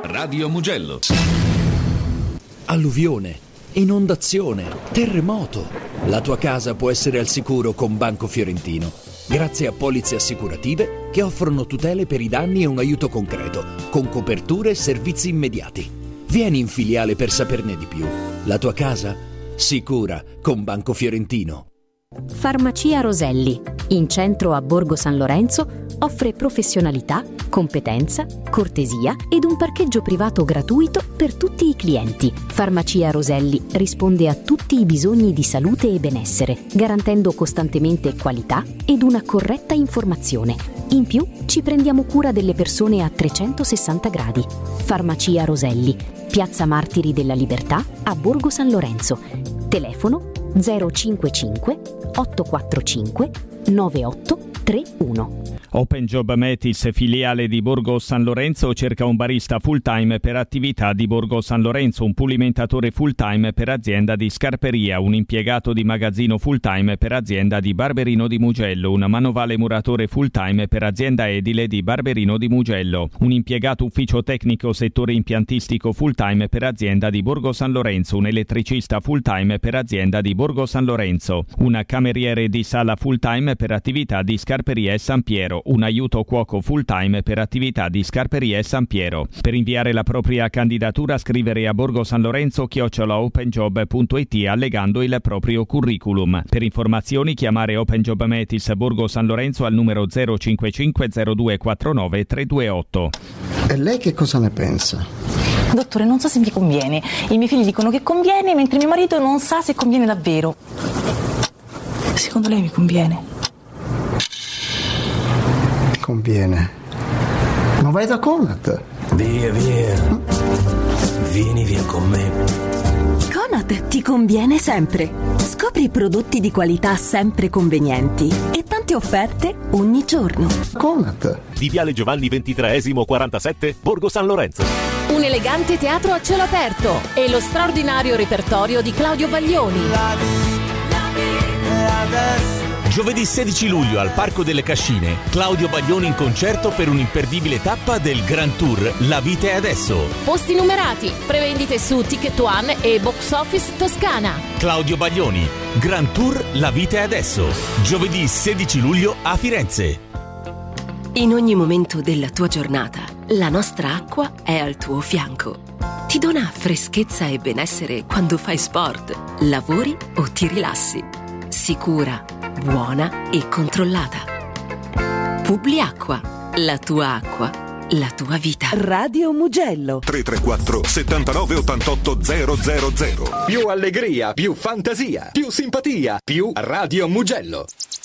Radio Mugello. Alluvione, inondazione, terremoto. La tua casa può essere al sicuro con Banco Fiorentino, grazie a polizze assicurative che offrono tutele per i danni e un aiuto concreto, con coperture e servizi immediati. Vieni in filiale per saperne di più. La tua casa? Sicura con Banco Fiorentino. Farmacia Roselli, in centro a Borgo San Lorenzo, offre professionalità, competenza, cortesia ed un parcheggio privato gratuito per tutti i clienti. Farmacia Roselli risponde a tutti i bisogni di salute e benessere, garantendo costantemente qualità ed una corretta informazione. In più, ci prendiamo cura delle persone a 360 gradi. Farmacia Roselli, Piazza Martiri della Libertà a Borgo San Lorenzo. Telefono 055 845 9831. Open Job Metis, filiale di Borgo San Lorenzo, cerca un barista full time per attività di Borgo San Lorenzo, un pulimentatore full time per azienda di scarperia, un impiegato di magazzino full time per azienda di Barberino di Mugello, un manovale muratore full time per azienda edile di Barberino di Mugello, un impiegato ufficio tecnico settore impiantistico full time per azienda di Borgo San Lorenzo, un elettricista full time per azienda di Borgo San Lorenzo, un cameriere di sala full time per attività di scarperia e San Piero, un aiuto cuoco full time per attività di scarperia e San Piero. Per inviare la propria candidatura scrivere a borgosanlorenzo@openjob.it allegando il proprio curriculum. Per informazioni chiamare Open Job Metis Borgo San Lorenzo al numero 055 0249 328. E lei che cosa ne pensa? Dottore, non so se mi conviene. I miei figli dicono che conviene, mentre mio marito non sa se conviene davvero. Secondo lei mi conviene? Conviene. Ma vai da Conad. Via. Vieni via con me. Conad ti conviene sempre. Scopri prodotti di qualità sempre convenienti e tante offerte ogni giorno. Conad. Di Viale Giovanni XXIII 47, Borgo San Lorenzo. Un elegante teatro a cielo aperto e lo straordinario repertorio di Claudio Baglioni. Giovedì 16 luglio al Parco delle Cascine, Claudio Baglioni in concerto per un'imperdibile tappa del Grand Tour La Vita è Adesso. Posti numerati, prevendite su Ticket One e Box Office Toscana. Claudio Baglioni, Grand Tour La Vita è Adesso, giovedì 16 luglio a Firenze. In ogni momento della tua giornata, la nostra acqua è al tuo fianco. Ti dona freschezza e benessere quando fai sport, lavori o ti rilassi. Sicura, buona e controllata. Publiacqua, la tua acqua, la tua vita. Radio Mugello 334 79 88 000. Più allegria, più fantasia, più simpatia, più Radio Mugello.